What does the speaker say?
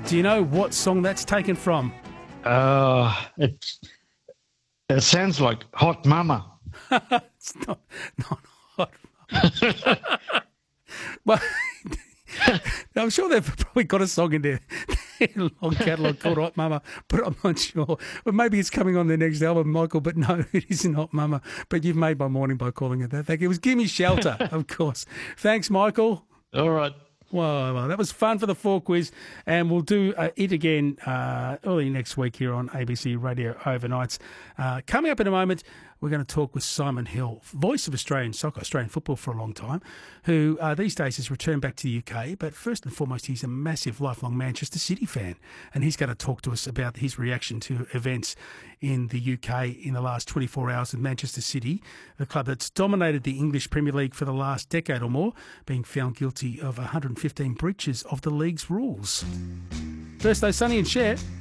Do you know what song that's taken from? It sounds like Hot Mama. It's not hot. But I'm sure they've probably got a song in their long catalogue called Hot Mama, but I'm not sure. Well, maybe it's coming on their next album, Michael, but no, it isn't Hot Mama. But you've made my morning by calling it that. Thank you. It was Gimme Shelter, of course. Thanks, Michael. All right. Well, that was fun for the 4 quiz, and we'll do it again early next week here on ABC Radio Overnights. Coming up in a moment, we're going to talk with Simon Hill, voice of Australian soccer, Australian football for a long time, who these days has returned back to the UK, but first and foremost, he's a massive, lifelong Manchester City fan, and he's going to talk to us about his reaction to events in the UK in the last 24 hours with Manchester City, the club that's dominated the English Premier League for the last decade or more, being found guilty of 115 breaches of the league's rules. First, though, Sonny and Cher.